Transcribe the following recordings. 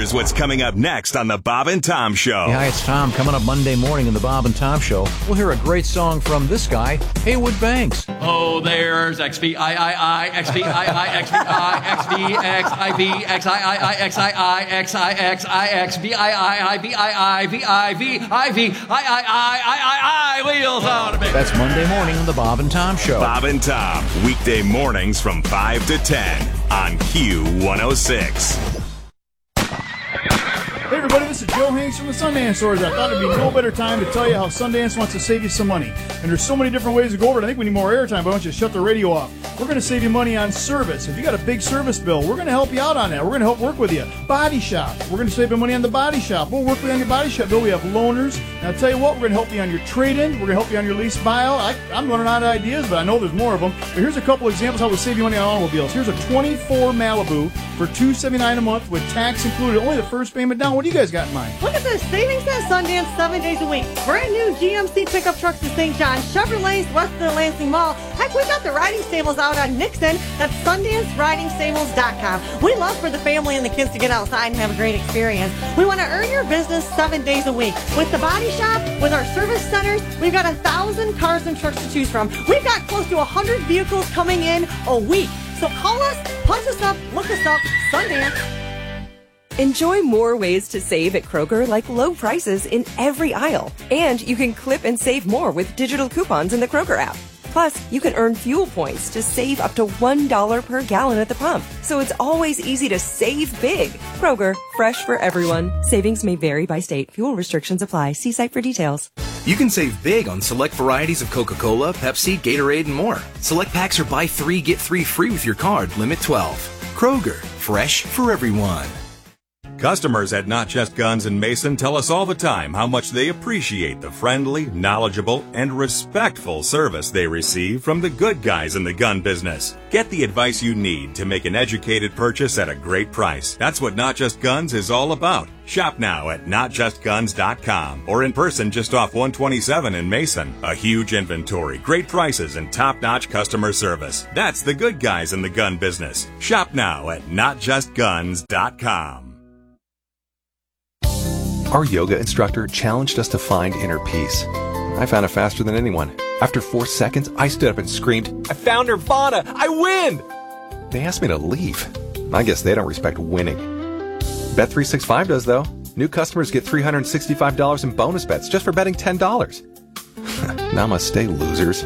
Here's what's coming up next on The Bob and Tom Show. Hi, it's Tom. Coming up Monday morning in The Bob and Tom Show, we'll hear a great song from this guy, Haywood Banks. Oh, there's XVIII, XVIII, XVII, XVXIV, XIII, XIX, VIV, wheels on a big. That's Monday morning on The Bob and Tom Show. Bob and Tom, weekday mornings from 5 to 10 on Q106. Hey everybody, this is Joe Hanks from the Sundance Stores. I thought it'd be no better time to tell you how Sundance wants to save you some money. And there's so many different ways to go over it. I think we need more airtime, but I want you to shut the radio off. We're going to save you money on service. If you got a big service bill, we're going to help you out on that. We're going to help work with you. Body shop. We're going to save you money on the body shop. We'll work with you on your body shop bill. We have loaners. And I'll tell you what, we're going to help you on your trade-in. We're going to help you on your lease buyout. I'm running out of ideas, but I know there's more of them. But here's a couple examples how we save you money on automobiles. Here's a 24 Malibu for $279 a month with tax included. Only the first payment down. What do you guys got in mind? Look at this. Savings at Sundance 7 days a week. Brand new GMC pickup trucks in St. John, Chevrolets west of the Lansing Mall. Heck, we got the riding stables out on Nixon. That's SundanceRidingStables.com. We love for the family and the kids to get outside and have a great experience. We want to earn your business 7 days a week. With the body shop, with our service centers, we've got 1,000 cars and trucks to choose from. We've got close to 100 vehicles coming in a week. So call us, punch us up, look us up, Sundance. Enjoy more ways to save at Kroger, like low prices in every aisle. And you can clip and save more with digital coupons in the Kroger app. Plus, you can earn fuel points to save up to $1 per gallon at the pump. So it's always easy to save big. Kroger, fresh for everyone. Savings may vary by state. Fuel restrictions apply. See site for details. You can save big on select varieties of Coca-Cola, Pepsi, Gatorade, and more. Select packs are buy 3, get 3 free with your card. Limit 12. Kroger, fresh for everyone. Customers at Not Just Guns in Mason tell us all the time how much they appreciate the friendly, knowledgeable, and respectful service they receive from the good guys in the gun business. Get the advice you need to make an educated purchase at a great price. That's what Not Just Guns is all about. Shop now at NotJustGuns.com or in person just off 127 in Mason. A huge inventory, great prices, and top-notch customer service. That's the good guys in the gun business. Shop now at NotJustGuns.com. Our yoga instructor challenged us to find inner peace. I found it faster than anyone. After 4 seconds, I stood up and screamed, "I found Nirvana! I win!" They asked me to leave. I guess they don't respect winning. Bet365 does, though. New customers get $365 in bonus bets just for betting $10. Namaste, losers.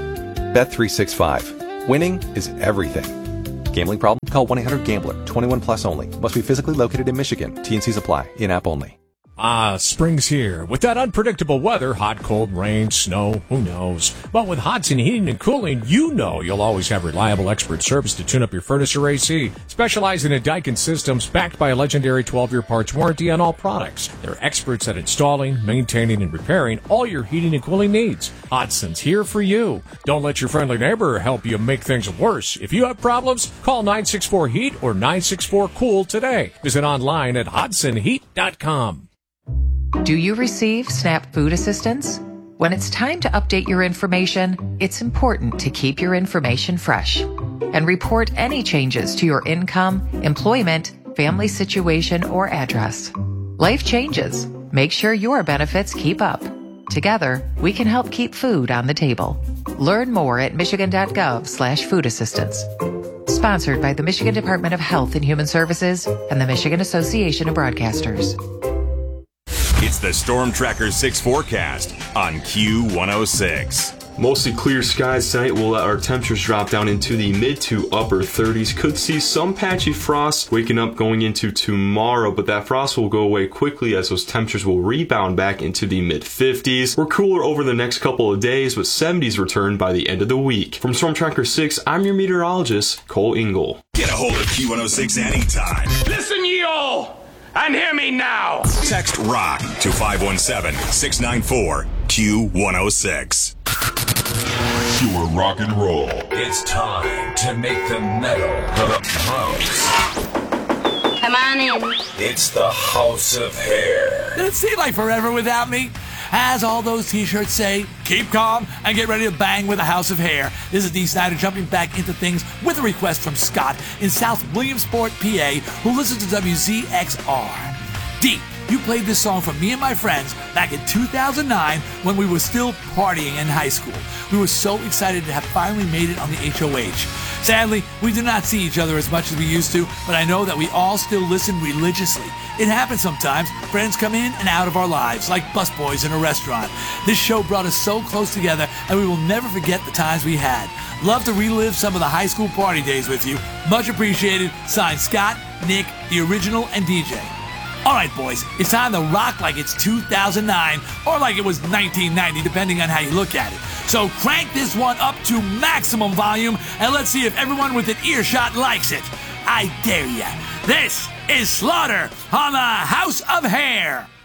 Bet365. Winning is everything. Gambling problem? Call 1-800-GAMBLER. 21 plus only. Must be physically located in Michigan. T&Cs apply. In-app only. Spring's here. With that unpredictable weather, hot, cold, rain, snow, who knows? But with Hodson Heating and Cooling, you know you'll always have reliable expert service to tune up your furnace or AC. Specializing in Daikin systems, backed by a legendary 12-year parts warranty on all products. They're experts at installing, maintaining, and repairing all your heating and cooling needs. Hodson's here for you. Don't let your friendly neighbor help you make things worse. If you have problems, call 964-HEAT or 964-COOL today. Visit online at HodsonHeat.com. Do you receive SNAP food assistance? When it's time to update your information, it's important to keep your information fresh and report any changes to your income, employment, family situation, or address. Life changes. Make sure your benefits keep up. Together, we can help keep food on the table. Learn more at michigan.gov/food assistance. Sponsored by the Michigan Department of Health and Human Services and the Michigan Association of Broadcasters. It's the Storm Tracker 6 forecast on Q106. Mostly clear skies tonight will let our temperatures drop down into the mid to upper 30s. Could see some patchy frost waking up going into tomorrow, but that frost will go away quickly as those temperatures will rebound back into the mid 50s. We're cooler over the next couple of days, with 70s return by the end of the week. From Storm Tracker 6, I'm your meteorologist, Cole Ingle. Get a hold of Q106 anytime. Listen, ye all! And hear me now! Text ROCK to 517-694-Q106. Pure rock and roll. It's time to make the metal the most. Come on in. It's the House of Hair. Did it seem like forever without me? As all those t-shirts say, keep calm and get ready to bang with the House of Hair. This is Dee Snider jumping back into things with a request from Scott in South Williamsport, PA, who listens to WZXR. D, you played this song for me and my friends back in 2009 when we were still partying in high school. We were so excited to have finally made it on the HOH. Sadly, we do not see each other as much as we used to, but I know that we all still listen religiously. It happens sometimes. Friends come in and out of our lives, like busboys in a restaurant. This show brought us so close together, and we will never forget the times we had. Love to relive some of the high school party days with you. Much appreciated. Signed, Scott, Nick, the original, and DJ. All right, boys, it's time to rock like it's 2009 or like it was 1990, depending on how you look at it. So crank this one up to maximum volume, and let's see if everyone with an earshot likes it. I dare ya. This is Slaughter on the House of Hair.